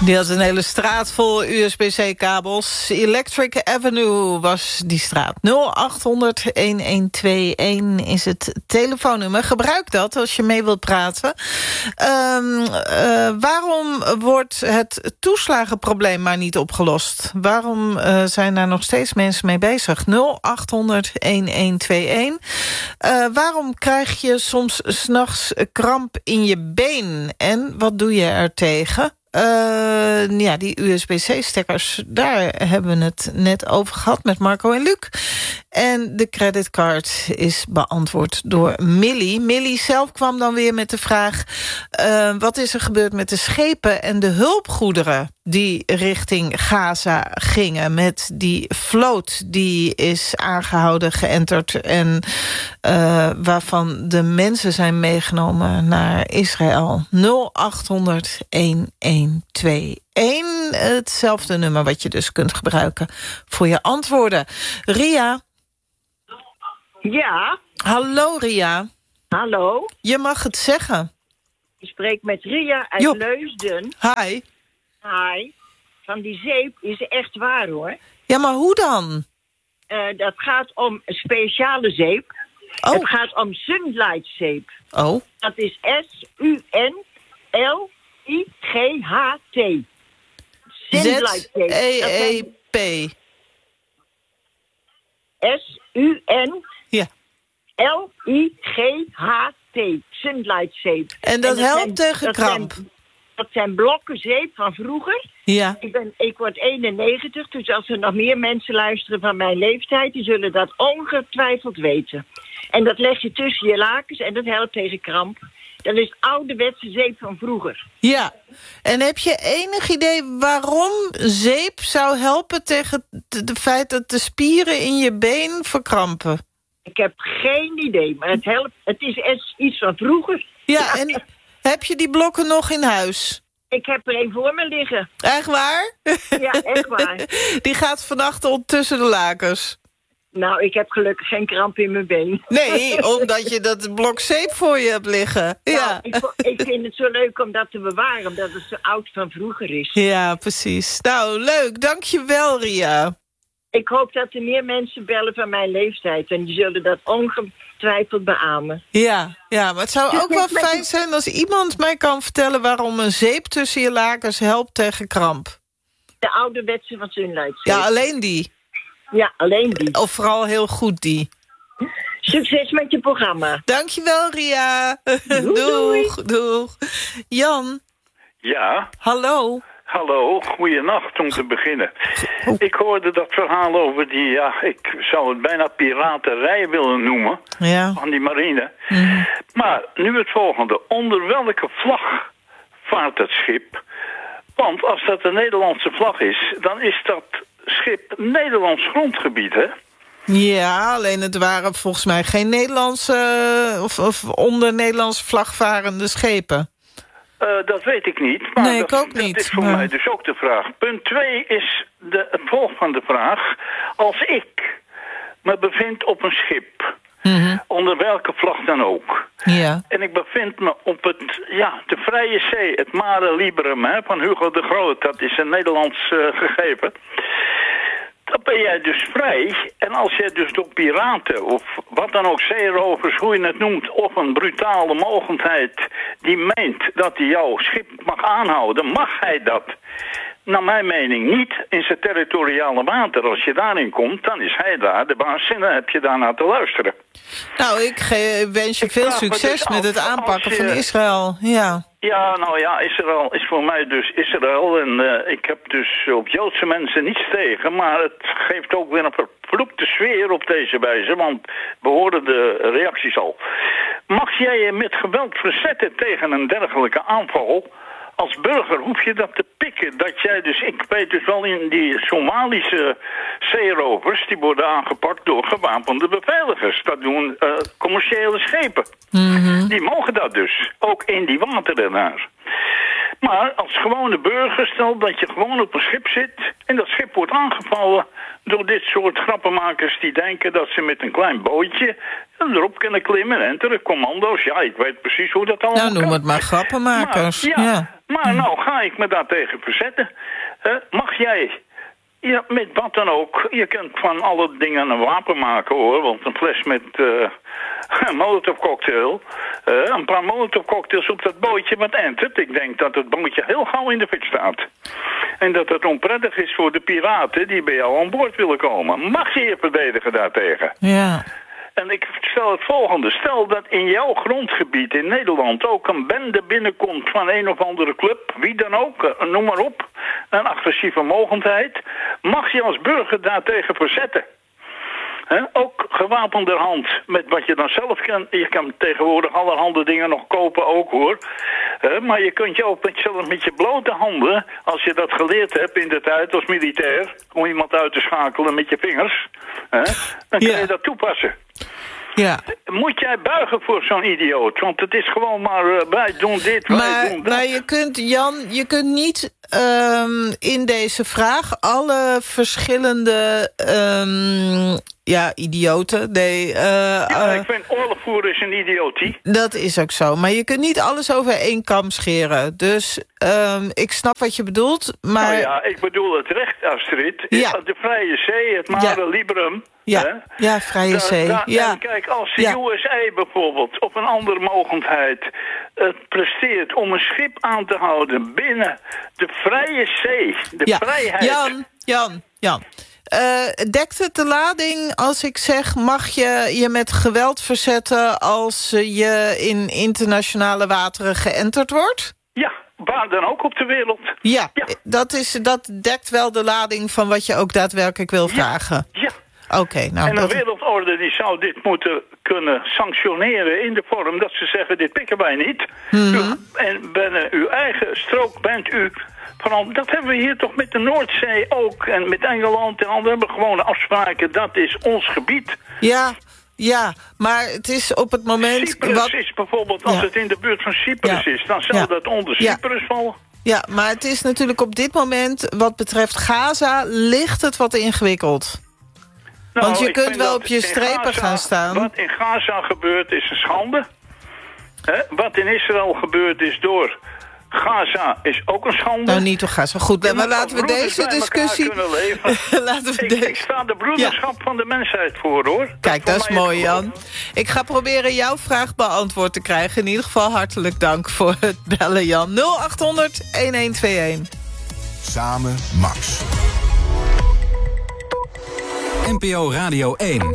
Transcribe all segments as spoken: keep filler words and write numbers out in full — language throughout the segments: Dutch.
Die had een hele straat vol U S B C-kabels. Electric Avenue was die straat. nul acht honderd een een twee een is het telefoonnummer. Gebruik dat als je mee wilt praten. Um, uh, waarom wordt het toeslagenprobleem maar niet opgelost? Waarom uh, zijn daar nog steeds mensen mee bezig? nul acht honderd een een twee een. Uh, waarom krijg je soms 's nachts kramp in je been? En wat doe je er tegen? Uh, ja, die U S B C-stekkers, daar hebben we het net over gehad met Marco en Luc. En de creditcard is beantwoord door Millie. Millie zelf kwam dan weer met de vraag... Uh, wat is er gebeurd met de schepen en de hulpgoederen... die richting Gaza gingen met die vloot... die is aangehouden, geënterd... en uh, waarvan de mensen zijn meegenomen naar Israël. nul acht honderd een een twee een. Hetzelfde nummer wat je dus kunt gebruiken voor je antwoorden. Ria? Ja? Hallo, Ria. Hallo? Je mag het zeggen. Ik spreek met Ria uit Jo. Leusden. Hi. Hi. Van die zeep is echt waar, hoor. Ja, maar hoe dan? Uh, dat gaat om een speciale zeep. Oh. Het gaat om Sunlight zeep. Oh. Dat is S U N L I G H T. Sunlight zeep. Z E E P. S U N Ja. L I G H T. Sunlight zeep. En dat, en dat helpt zijn, tegen dat kramp? Zijn, dat zijn blokken zeep van vroeger. Ja. Ik, ben, ik word eenennegentig, dus als er nog meer mensen luisteren van mijn leeftijd... die zullen dat ongetwijfeld weten. En dat leg je tussen je lakens en dat helpt tegen kramp. Dat is ouderwetse zeep van vroeger. Ja. En heb je enig idee waarom zeep zou helpen... tegen het feit dat de spieren in je been verkrampen? Ik heb geen idee, maar het helpt. Het is iets van vroeger. Ja, en heb je die blokken nog in huis? Ik heb er een voor me liggen. Echt waar? Ja, echt waar. Die gaat vannacht al tussen de lakens. Nou, ik heb gelukkig geen kramp in mijn been. Nee, omdat je dat blok zeep voor je hebt liggen. Ja, nou, ik, ik vind het zo leuk om dat te bewaren, omdat het zo oud van vroeger is. Ja, precies. Nou, leuk. Dank je wel, Ria. Ik hoop dat er meer mensen bellen van mijn leeftijd. En die zullen dat ongetwijfeld beamen. Ja, ja, maar het zou ook wel fijn zijn als iemand mij kan vertellen... waarom een zeep tussen je lakens helpt tegen kramp. De ouderwetse van Sunlight zeep. Ja, alleen die. Ja, alleen die. Of vooral heel goed die. Succes met je programma. Dankjewel, Ria. Doei, doeg, doei. doeg. Jan. Ja? Hallo. Hallo, goeienacht om te beginnen. Oh. Ik hoorde dat verhaal over die, ja, ik zou het bijna piraterij willen noemen, Ja. van die marine. Mm. Maar nu het volgende, onder welke vlag vaart het schip? Want als dat de Nederlandse vlag is, dan is dat schip Nederlands grondgebied, hè? Ja, alleen het waren volgens mij geen Nederlandse... of, of onder Nederlandse vlagvarende schepen. Uh, dat weet ik niet. Maar nee, dat, ik ook dat niet. is voor maar... mij dus ook de vraag. Punt twee is de, het volgende vraag. Als ik me bevind op een schip, mm-hmm. onder welke vlag dan ook... Ja. en ik bevind me op het, ja, de Vrije Zee, het Mare Liberum, hè, van Hugo de Groot... dat is een Nederlands uh, gegeven... dan ben jij dus vrij. En als jij dus door piraten of wat dan ook, zeerovers, hoe je het noemt... of een brutale mogendheid die meent dat hij jouw schip mag aanhouden... mag hij dat, naar mijn mening, niet in zijn territoriale water. Als je daarin komt, dan is hij daar de baas en dan heb je daarna te luisteren. Nou, ik ge- wens je ik veel dus succes met als, het aanpakken je, van Israël. Ja. Ja, nou ja, Israël is voor mij dus Israël. En uh, ik heb dus op Joodse mensen niets tegen. Maar het geeft ook weer een vervloekte sfeer op deze wijze. Want we horen de reacties al. Mag jij je met geweld verzetten tegen een dergelijke aanval? Als burger hoef je dat te pikken. Dat jij dus, ik weet dus wel in die Somalische zeerovers... die worden aangepakt door gewapende beveiligers. Dat doen uh, commerciële schepen. Mm-hmm. Die mogen dat dus. Ook in die wateren daar. Maar als gewone burger, stel dat je gewoon op een schip zit... en dat schip wordt aangevallen door dit soort grappenmakers... die denken dat ze met een klein bootje erop kunnen klimmen... en enteren commando's. Ja, ik weet precies hoe dat allemaal Nou, noem kan. het maar grappenmakers. Maar, ja, ja. Maar hmm. nou ga ik me daartegen verzetten. Uh, mag jij... Ja, met wat dan ook. Je kunt van alle dingen een wapen maken, hoor. Want een fles met uh, een molotovcocktail... Uh, een paar molotovcocktails op dat bootje wat entert. Ik denk dat het bootje heel gauw in de fik staat. En dat het onprettig is voor de piraten die bij jou aan boord willen komen. Mag je je verdedigen daartegen? Ja. En ik stel het volgende. Stel dat in jouw grondgebied in Nederland ook een bende binnenkomt van een of andere club. Wie dan ook, noem maar op. Een agressieve mogendheid. Mag je als burger daartegen verzetten? He, ook gewapenderhand met wat je dan zelf kan. Je kan tegenwoordig allerhande dingen nog kopen ook, hoor. He, maar je kunt je ook met, zelfs met je blote handen, als je dat geleerd hebt in de tijd als militair, om iemand uit te schakelen met je vingers, he, dan kun je ja. dat toepassen. Ja. Moet jij buigen voor zo'n idioot? Want het is gewoon maar, uh, wij doen dit, wij maar, doen dat. Maar je kunt, Jan, je kunt niet um, in deze vraag alle verschillende um, ja, idioten... Nee, uh, ja, uh, ik vind oorlogvoeren is een idiotie. Dat is ook zo. Maar je kunt niet alles over één kam scheren. Dus um, ik snap wat je bedoelt, maar... Nou ja, ik bedoel het recht, Astrid. Ja. De Vrije Zee, het Mare ja. Liberum... Ja, hè? ja, Vrije Zee. Da, da, ja. En kijk, als de ja. U S A bijvoorbeeld op een andere mogendheid het presteert om een schip aan te houden binnen de Vrije Zee, de ja. vrijheid... Jan, Jan, Jan. Uh, dekt het de lading als ik zeg, mag je je met geweld verzetten als je in internationale wateren geënterd wordt? Ja, waar dan ook op de wereld. Ja, ja. Dat, is, dat dekt wel de lading van wat je ook daadwerkelijk wil vragen. Ja. ja. Oké, okay, nou... En een dat... wereldorde die zou dit moeten kunnen sanctioneren in de vorm dat ze zeggen, dit pikken wij niet. Mm-hmm. U, en binnen uw eigen strook bent u... Vooral, dat hebben we hier toch met de Noordzee ook. En met Engeland en anderen hebben we gewoon afspraken. Dat is ons gebied. Ja, ja, maar het is op het moment... Cyprus wat... is bijvoorbeeld, als ja. het in de buurt van Cyprus ja. is... dan zal ja. dat onder Cyprus ja. vallen. Ja, maar het is natuurlijk op dit moment... wat betreft Gaza, ligt het wat ingewikkeld. Nou, want je kunt wel op je strepen Gaza, gaan staan. Wat in Gaza gebeurt is een schande. He? Wat in Israël gebeurt is door... Gaza is ook een schande. Nou, niet door Gaza. Goed, ja, maar laten we deze discussie... laten we ik, de... ik sta de broederschap ja. van de mensheid voor, hoor. Kijk, dat, dat is mooi, Jan. Ik ga proberen jouw vraag beantwoord te krijgen. In ieder geval hartelijk dank voor het bellen, Jan. nul acht honderd, een een twee een. Samen Max. N P O Radio één.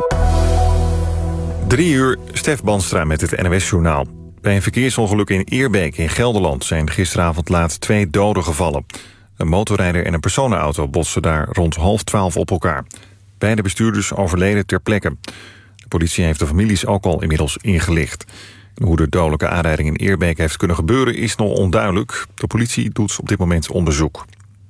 Drie uur, Stef Banstra met het N O S-journaal. Bij een verkeersongeluk in Eerbeek in Gelderland zijn gisteravond laat twee doden gevallen. Een motorrijder en een personenauto botsten daar rond half twaalf op elkaar. Beide bestuurders overleden ter plekke. De politie heeft de families ook al inmiddels ingelicht. Hoe de dodelijke aanrijding in Eerbeek heeft kunnen gebeuren is nog onduidelijk. De politie doet op dit moment onderzoek.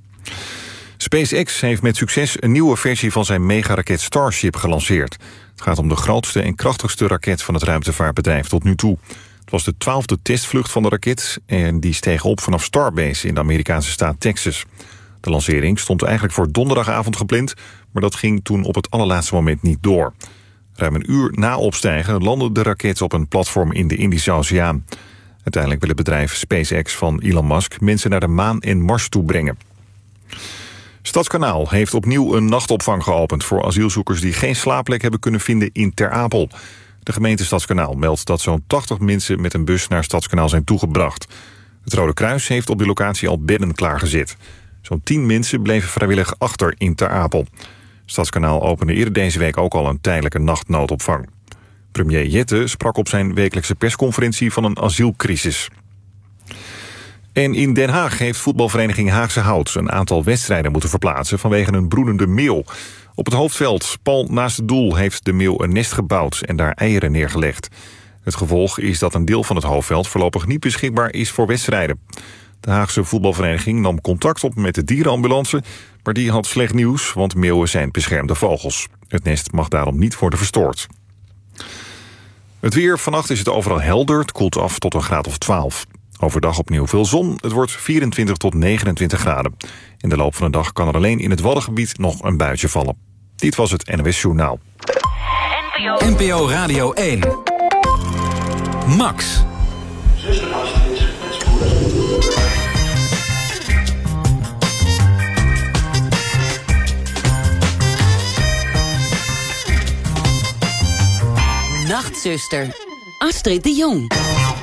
SpaceX heeft met succes een nieuwe versie van zijn megaraket Starship gelanceerd. Het gaat om de grootste en krachtigste raket van het ruimtevaartbedrijf tot nu toe. Het was de twaalfde testvlucht van de raket en die steeg op vanaf Starbase in de Amerikaanse staat Texas. De lancering stond eigenlijk voor donderdagavond gepland, maar dat ging toen op het allerlaatste moment niet door. Ruim een uur na opstijgen landde de raket op een platform in de Indische Oceaan. Uiteindelijk wil het bedrijf SpaceX van Elon Musk mensen naar de maan en Mars toe brengen. Stadskanaal heeft opnieuw een nachtopvang geopend voor asielzoekers die geen slaapplek hebben kunnen vinden in Ter Apel. De gemeente Stadskanaal meldt dat zo'n tachtig mensen met een bus naar Stadskanaal zijn toegebracht. Het Rode Kruis heeft op die locatie al bedden klaargezet. Zo'n tien mensen bleven vrijwillig achter in Ter Apel. Stadskanaal opende eerder deze week ook al een tijdelijke nachtnoodopvang. Premier Jette sprak op zijn wekelijkse persconferentie van een asielcrisis. En in Den Haag heeft voetbalvereniging Haagse Hout een aantal wedstrijden moeten verplaatsen vanwege een broedende meeuw. Op het hoofdveld, pal naast het doel, heeft de meeuw een nest gebouwd en daar eieren neergelegd. Het gevolg is dat een deel van het hoofdveld voorlopig niet beschikbaar is voor wedstrijden. De Haagse voetbalvereniging nam contact op met de dierenambulance, maar die had slecht nieuws, want meeuwen zijn beschermde vogels. Het nest mag daarom niet worden verstoord. Het weer, vannacht is het overal helder, het koelt af tot een graad of twaalf. Overdag opnieuw veel zon, het wordt vierentwintig tot negenentwintig graden. In de loop van de dag kan er alleen in het Waddengebied nog een buitje vallen. Dit was het N O S-journaal. N P O Radio één. Max. Zuster Astrid met spoed. Nachtzuster, Astrid de Jong.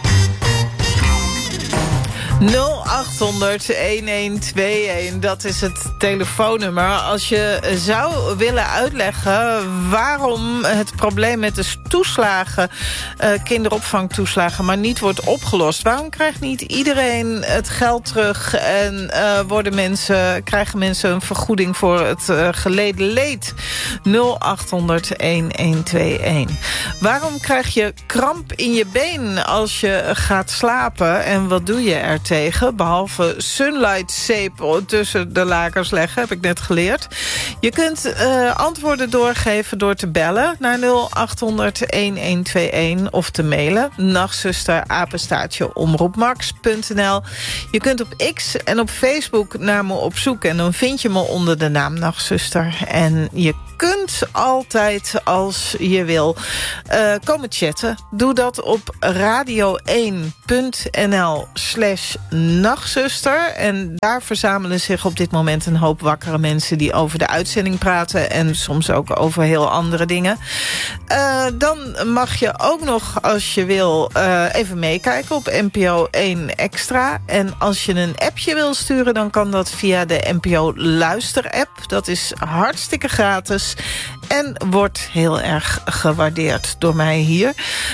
nul acht honderd, een een twee een, dat is het telefoonnummer. Als je zou willen uitleggen waarom het probleem met de toeslagen, uh, kinderopvangtoeslagen, maar niet wordt opgelost. Waarom krijgt niet iedereen het geld terug en uh, worden mensen, krijgen mensen een vergoeding voor het uh, geleden leed? nul acht honderd, een een twee een. Waarom krijg je kramp in je been als je gaat slapen en wat doe je er tegen? Behalve sunlight zeep tussen de lakens leggen, heb ik net geleerd. Je kunt uh, antwoorden doorgeven door te bellen naar nul acht honderd, een een twee een of te mailen. Nachtzuster, apenstaartje, omroepmax punt n l. Je kunt op X en op Facebook naar me op zoek en dan vind je me onder de naam Nachtzuster. En je kunt altijd, als je wil, uh, komen chatten. Doe dat op radio één punt n l slash nachtzuster. En daar verzamelen zich op dit moment een hoop wakkere mensen die over de uitzending praten en soms ook over heel andere dingen. Uh, dan mag je ook nog, als je wil, uh, even meekijken op N P O één Extra. En als je een appje wil sturen, dan kan dat via de N P O Luister-app. Dat is hartstikke gratis en wordt heel erg gewaardeerd door mij hier.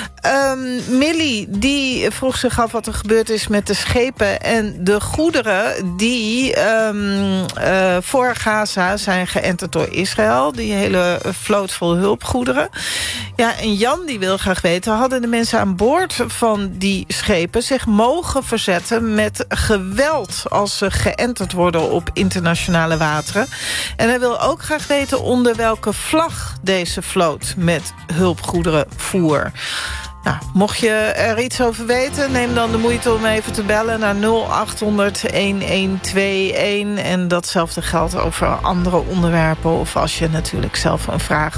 Um, Millie, die vroeg zich af wat er gebeurd is met de schepen en de goederen die um, uh, voor Gaza zijn geënterd door Israël. Die hele vloot vol hulpgoederen. Ja, en Jan die wil graag weten, hadden de mensen aan boord van die schepen zich mogen verzetten met geweld als ze geënterd worden op internationale wateren? En hij wil ook graag weten onder welke vlag deze vloot met hulpgoederen voer. Nou, mocht je er iets over weten, neem dan de moeite om even te bellen naar nul acht honderd, een een twee een. En datzelfde geldt over andere onderwerpen of als je natuurlijk zelf een vraag